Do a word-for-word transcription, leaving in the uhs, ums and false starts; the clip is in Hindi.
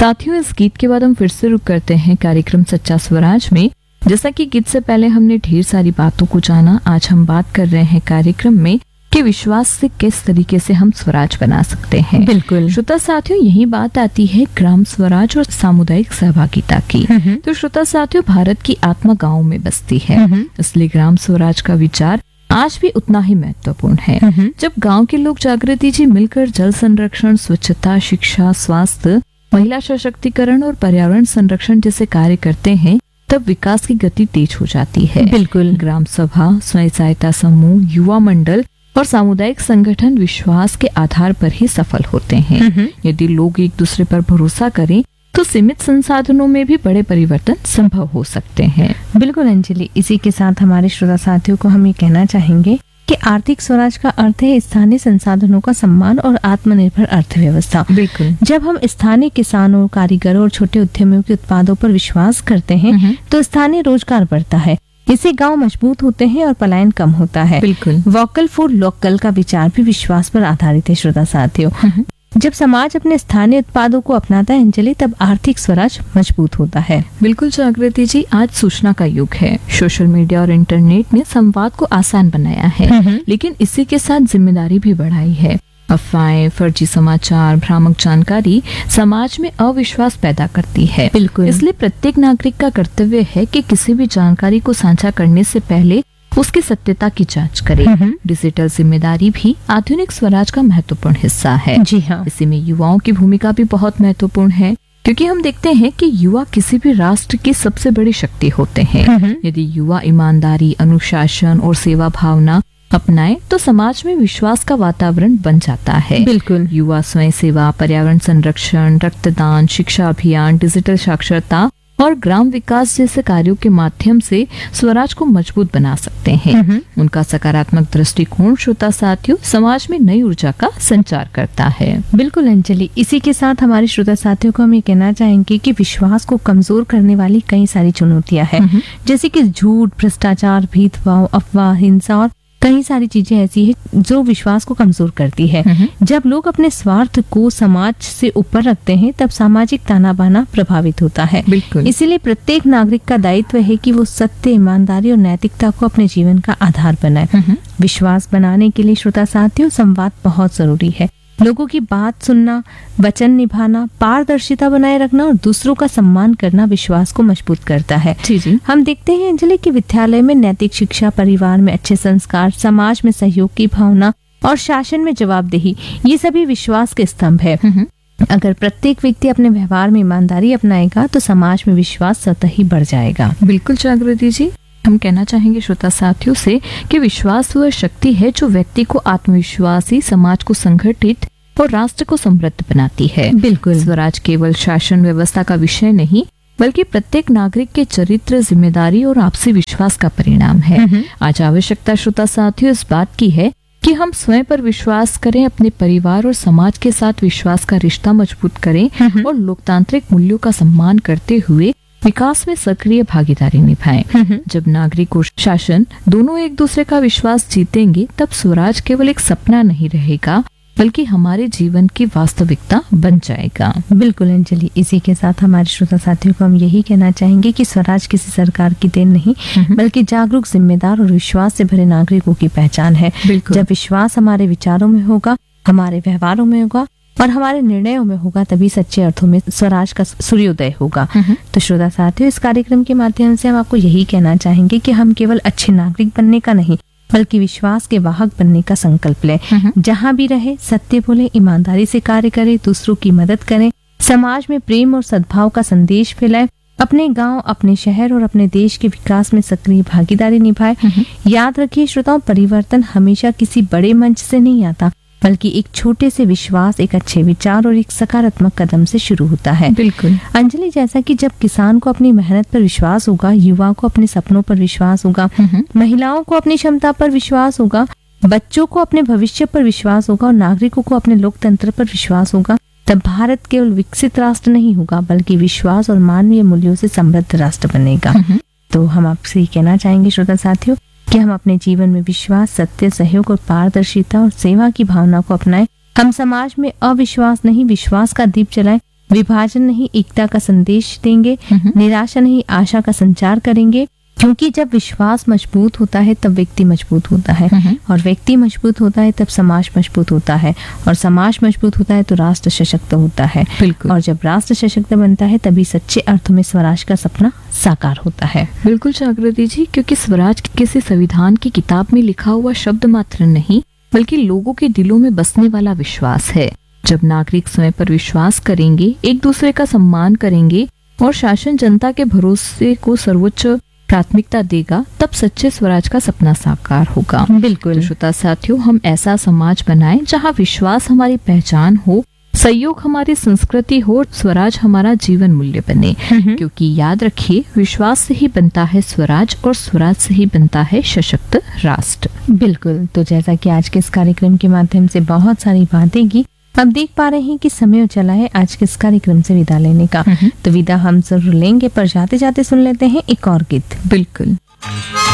साथियों, इस गीत के बाद हम फिर से रुक करते हैं कार्यक्रम सच्चा स्वराज में। जैसा कि गीत से पहले हमने ढेर सारी बातों को जाना, आज हम बात कर रहे हैं कार्यक्रम में कि विश्वास से किस तरीके से हम स्वराज बना सकते हैं। बिल्कुल श्रोता साथियों, यही बात आती है ग्राम स्वराज और सामुदायिक सहभागिता की। तो श्रोता साथियों, भारत की आत्मा गाँव में बसती है, इसलिए ग्राम स्वराज का विचार आज भी उतना ही महत्वपूर्ण है। जब गांव के लोग जागृति जी मिलकर जल संरक्षण, स्वच्छता, शिक्षा, स्वास्थ्य, महिला सशक्तिकरण और पर्यावरण संरक्षण जैसे कार्य करते हैं, तब विकास की गति तेज हो जाती है। बिल्कुल ग्राम सभा, स्वयं सहायता समूह, युवा मंडल और सामुदायिक संगठन विश्वास के आधार पर ही सफल होते हैं। यदि लोग एक दूसरे पर भरोसा करें तो सीमित संसाधनों में भी बड़े परिवर्तन संभव हो सकते हैं। बिल्कुल अंजलि, इसी के साथ हमारे श्रोता साथियों को हम ये कहना चाहेंगे कि आर्थिक स्वराज का अर्थ है स्थानीय संसाधनों का सम्मान और आत्मनिर्भर अर्थव्यवस्था। बिल्कुल। जब हम स्थानीय किसानों, कारीगरों और छोटे उद्यमियों के उत्पादों पर विश्वास करते हैं तो स्थानीय रोजगार बढ़ता है, इससे गांव मजबूत होते हैं और पलायन कम होता है। बिल्कुल। वोकल फॉर लोकल का विचार भी विश्वास पर आधारित है। श्रोता साथियों, जब समाज अपने स्थानीय उत्पादों को अपनाता है अंजलि, तब आर्थिक स्वराज मजबूत होता है। बिल्कुल जागृति जी, आज सूचना का युग है। सोशल मीडिया और इंटरनेट ने संवाद को आसान बनाया है, लेकिन इसी के साथ जिम्मेदारी भी बढ़ाई है। अफवाहें, फर्जी समाचार, भ्रामक जानकारी समाज में अविश्वास पैदा करती है। बिल्कुल। इसलिए प्रत्येक नागरिक का कर्तव्य है कि किसी भी जानकारी को साझा करने से पहले उसकी सत्यता की जांच करें। डिजिटल जिम्मेदारी भी आधुनिक स्वराज का महत्वपूर्ण हिस्सा है। जी हाँ। इसी में युवाओं की भूमिका भी बहुत महत्वपूर्ण है, क्योंकि हम देखते हैं कि युवा किसी भी राष्ट्र की सबसे बड़ी शक्ति होते हैं। यदि युवा ईमानदारी, अनुशासन और सेवा भावना अपनाए तो समाज में विश्वास का वातावरण बन जाता है। बिल्कुल। युवा स्वयं सेवा, पर्यावरण संरक्षण, रक्तदान, शिक्षा अभियान, डिजिटल साक्षरता और ग्राम विकास जैसे कार्यों के माध्यम से स्वराज को मजबूत बना सकते हैं। उनका सकारात्मक दृष्टिकोण श्रोता साथियों समाज में नई ऊर्जा का संचार करता है। बिल्कुल अंजलि, इसी के साथ हमारे श्रोता साथियों को हम ये कहना चाहेंगे कि विश्वास को कमजोर करने वाली कई सारी चुनौतियां हैं, जैसे कि झूठ, भ्रष्टाचार, भेदभाव, अफवाह, हिंसा और कई सारी चीजें ऐसी है जो विश्वास को कमजोर करती है। जब लोग अपने स्वार्थ को समाज से ऊपर रखते हैं, तब सामाजिक ताना बाना प्रभावित होता है। बिल्कुल। इसीलिए प्रत्येक नागरिक का दायित्व है कि वो सत्य, ईमानदारी और नैतिकता को अपने जीवन का आधार बनाए। विश्वास बनाने के लिए श्रोता साथियों संवाद बहुत जरूरी है। लोगों की बात सुनना, वचन निभाना, पारदर्शिता बनाए रखना और दूसरों का सम्मान करना विश्वास को मजबूत करता है। जी जी। हम देखते हैं अंजलि कि विद्यालय में नैतिक शिक्षा, परिवार में अच्छे संस्कार, समाज में सहयोग की भावना और शासन में जवाबदेही, ये सभी विश्वास के स्तंभ है। अगर प्रत्येक व्यक्ति अपने व्यवहार में ईमानदारी अपनाएगा तो समाज में विश्वास स्वतः ही बढ़ जाएगा। बिल्कुल जागृति जी, हम कहना चाहेंगे श्रोता साथियों से कि विश्वास वह शक्ति है जो व्यक्ति को आत्मविश्वासी, समाज को संगठित और राष्ट्र को समृद्ध बनाती है। बिल्कुल। स्वराज केवल शासन व्यवस्था का विषय नहीं, बल्कि प्रत्येक नागरिक के चरित्र, जिम्मेदारी और आपसी विश्वास का परिणाम है। आज आवश्यकता श्रोता साथियों इस बात की है कि हम स्वयं पर विश्वास करें, अपने परिवार और समाज के साथ विश्वास का रिश्ता मजबूत करें और लोकतांत्रिक मूल्यों का सम्मान करते हुए विकास में सक्रिय भागीदारी निभाएं। जब नागरिक और शासन दोनों एक दूसरे का विश्वास जीतेंगे, तब स्वराज केवल एक सपना नहीं रहेगा, बल्कि हमारे जीवन की वास्तविकता बन जाएगा। बिल्कुल अंजलि, इसी के साथ हमारे श्रोता साथियों को हम यही कहना चाहेंगे कि स्वराज किसी सरकार की देन नहीं, बल्कि जागरूक, जिम्मेदार और विश्वास से भरे नागरिकों की पहचान है। जब विश्वास हमारे विचारों में होगा, हमारे व्यवहारों में होगा और हमारे निर्णयों में होगा, तभी सच्चे अर्थों में स्वराज का सूर्योदय होगा। तो श्रोता साथियों, इस कार्यक्रम के माध्यम से हम आपको यही कहना चाहेंगे कि हम केवल अच्छे नागरिक बनने का नहीं, बल्कि विश्वास के वाहक बनने का संकल्प लें। जहाँ भी रहे सत्य बोले, ईमानदारी से कार्य करें, दूसरों की मदद करें, समाज में प्रेम और सद्भाव का संदेश फैलाएं, अपने गांव, अपने शहर और अपने देश के विकास में सक्रिय भागीदारी निभाएं। याद रखिए श्रोताओं, परिवर्तन हमेशा किसी बड़े मंच से नहीं आता, बल्कि एक छोटे से विश्वास, एक अच्छे विचार और एक सकारात्मक कदम से शुरू होता है। बिल्कुल अंजलि, जैसा कि जब किसान को अपनी मेहनत पर विश्वास होगा, युवा को अपने सपनों पर विश्वास होगा, महिलाओं को अपनी क्षमता पर विश्वास होगा, बच्चों को अपने भविष्य पर विश्वास होगा और नागरिकों को अपने लोकतंत्र पर विश्वास होगा, तब भारत केवल विकसित राष्ट्र नहीं होगा, बल्कि विश्वास और मानवीय मूल्यों से समृद्ध राष्ट्र बनेगा। तो हम आपसे कहना चाहेंगे श्रोता साथियों कि हम अपने जीवन में विश्वास, सत्य, सहयोग और पारदर्शिता और सेवा की भावना को अपनाएं। हम समाज में अविश्वास नहीं, विश्वास का दीप जलाएं विभाजन नहीं एकता का संदेश देंगे, निराशा नहीं आशा का संचार करेंगे, क्योंकि जब विश्वास मजबूत होता है तब व्यक्ति मजबूत होता है, और व्यक्ति मजबूत होता है तब समाज मजबूत होता है, और समाज मजबूत होता है तो राष्ट्र सशक्त होता है, और जब राष्ट्र सशक्त बनता है तभी सच्चे अर्थ में स्वराज का सपना साकार होता है। बिल्कुल जागृति जी, क्योंकि स्वराज किसी संविधान की किताब में लिखा हुआ शब्द मात्र नहीं बल्कि लोगों के दिलों में बसने वाला विश्वास है। जब नागरिक स्वयं पर विश्वास करेंगे, एक दूसरे का सम्मान करेंगे और शासन जनता के भरोसे को सर्वोच्च प्राथमिकता देगा, तब सच्चे स्वराज का सपना साकार होगा। बिल्कुल। तो श्रोता साथियों, हम ऐसा समाज बनाएं जहां विश्वास हमारी पहचान हो, सहयोग हमारी संस्कृति हो, स्वराज हमारा जीवन मूल्य बने। क्योंकि याद रखिए, विश्वास से ही बनता है स्वराज और स्वराज से ही बनता है सशक्त राष्ट्र। बिल्कुल। तो जैसा कि आज के इस कार्यक्रम के माध्यम से बहुत सारी बातें की, अब देख पा रहे हैं कि समय चला है आज के इस कार्यक्रम से विदा लेने का। तो विदा हम जरूर लेंगे, पर जाते जाते सुन लेते हैं एक और गीत। बिल्कुल।